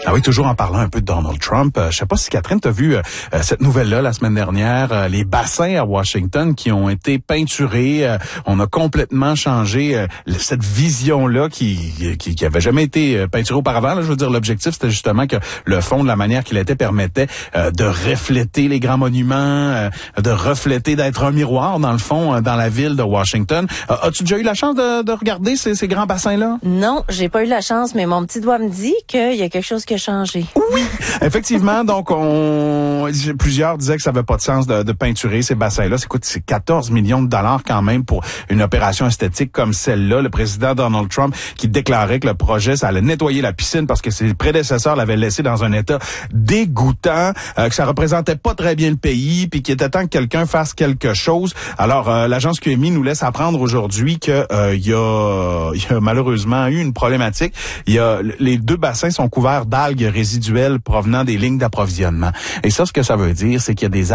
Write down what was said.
Ah oui, toujours en parlant un peu de Donald Trump. Je sais pas si Catherine t'as vu cette nouvelle-là la semaine dernière, les bassins à Washington qui ont été peinturés. On a complètement changé cette vision-là qui avait jamais été peinturée auparavant. Là, je veux dire, l'objectif c'était justement que le fond, de la manière qu'il était, permettait de refléter les grands monuments, de refléter, d'être un miroir dans le fond dans la ville de Washington. As-tu déjà eu la chance de regarder ces grands bassins-là? Non, j'ai pas eu la chance, mais mon petit doigt me dit qu'il y a quelque chose qui a changé. Oui, effectivement. Donc, plusieurs disaient que ça n'avait pas de sens de peinturer ces bassins-là. C'est 14 millions de dollars quand même pour une opération esthétique comme celle-là. Le président Donald Trump qui déclarait que le projet, ça allait nettoyer la piscine parce que ses prédécesseurs l'avaient laissé dans un état dégoûtant, que ça représentait pas très bien le pays, puis qu'il était temps que quelqu'un fasse quelque chose. Alors, l'agence QMI nous laisse apprendre aujourd'hui que il y a malheureusement eu une problématique. Les deux bassins sont couverts d'algues résiduelles provenant des lignes d'approvisionnement. Et ça, ce que ça veut dire, c'est qu'il y a des